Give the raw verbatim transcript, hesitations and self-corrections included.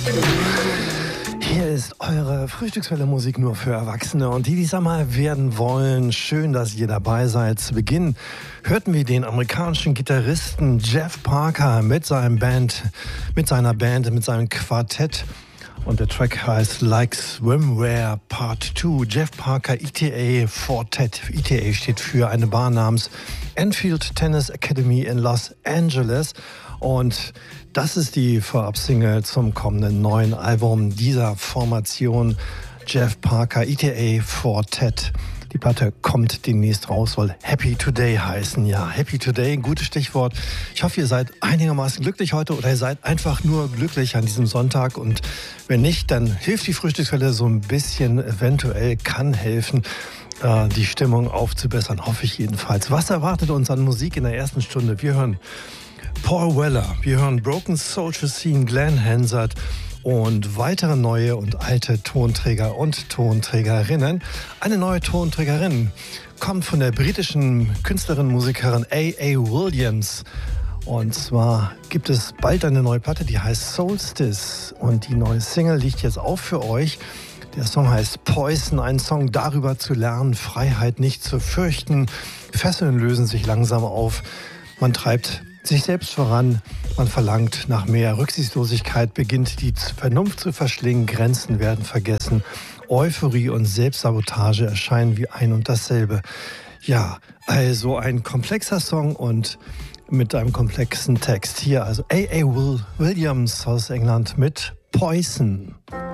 Hier ist eure Frühstückswelle-Musik nur für Erwachsene und die, die es einmal werden wollen. Schön, dass ihr dabei seid. Zu Beginn hörten wir den amerikanischen Gitarristen Jeff Parker mit seinem Band, mit seiner Band, mit seinem Quartett. Und der Track heißt Like Swimwear Part zwei. Jeff Parker E T A Quartet. E T A steht für eine Bar namens Enfield Tennis Academy in Los Angeles. Und das ist die Vorab-Single zum kommenden neuen Album dieser Formation, Jeff Parker E T A Quartet. Die Platte kommt demnächst raus, soll Happy Today heißen. Ja, Happy Today, ein gutes Stichwort. Ich hoffe, ihr seid einigermaßen glücklich heute oder ihr seid einfach nur glücklich an diesem Sonntag. Und wenn nicht, dann hilft die Frühstückswelle so ein bisschen, eventuell kann helfen, äh, die Stimmung aufzubessern, hoffe ich jedenfalls. Was erwartet uns an Musik in der ersten Stunde? Wir hören Paul Weller, wir hören Broken Social Scene, Glenn Hansard und weitere neue und alte Tonträger und Tonträgerinnen. Eine neue Tonträgerin kommt von der britischen Künstlerin, Musikerin A A Williams. Und zwar gibt es bald eine neue Platte, die heißt Solstice. Und die neue Single liegt jetzt auch für euch. Der Song heißt Poison, ein Song darüber zu lernen, Freiheit nicht zu fürchten. Fesseln lösen sich langsam auf. Man treibt sich selbst voran, man verlangt nach mehr Rücksichtslosigkeit, beginnt die Vernunft zu verschlingen, Grenzen werden vergessen, Euphorie und Selbstsabotage erscheinen wie ein und dasselbe. Ja, also ein komplexer Song und mit einem komplexen Text. Hier also A A Williams aus England mit Poison.